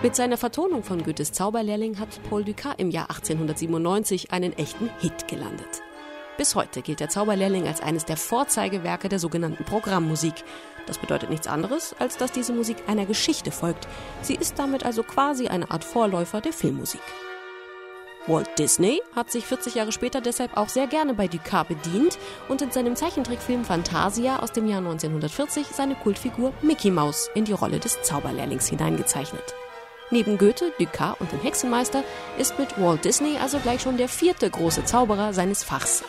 Mit seiner Vertonung von Goethes Zauberlehrling hat Paul Dukas im Jahr 1897 einen echten Hit gelandet. Bis heute gilt der Zauberlehrling als eines der Vorzeigewerke der sogenannten Programmmusik. Das bedeutet nichts anderes, als dass diese Musik einer Geschichte folgt. Sie ist damit also quasi eine Art Vorläufer der Filmmusik. Walt Disney hat sich 40 Jahre später deshalb auch sehr gerne bei Dukas bedient und in seinem Zeichentrickfilm Fantasia aus dem Jahr 1940 seine Kultfigur Mickey Mouse in die Rolle des Zauberlehrlings hineingezeichnet. Neben Goethe, Dukas und dem Hexenmeister ist mit Walt Disney also gleich schon der 4. große Zauberer seines Fachs